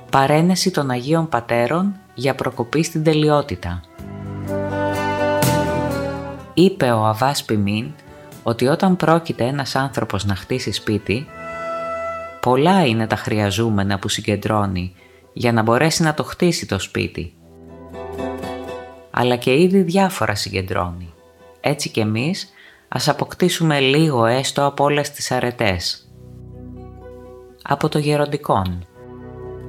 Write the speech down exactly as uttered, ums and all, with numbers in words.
Παρένεση των Αγίων Πατέρων για προκοπή στην τελειότητα. Είπε ο Αββάς Πιμίν ότι όταν πρόκειται ένας άνθρωπος να χτίσει σπίτι, πολλά είναι τα χρειαζούμενα που συγκεντρώνει για να μπορέσει να το χτίσει το σπίτι. Αλλά και ήδη διάφορα συγκεντρώνει. Έτσι κι εμείς ας αποκτήσουμε λίγο έστω από όλες τις αρετές. Από το γεροντικόν.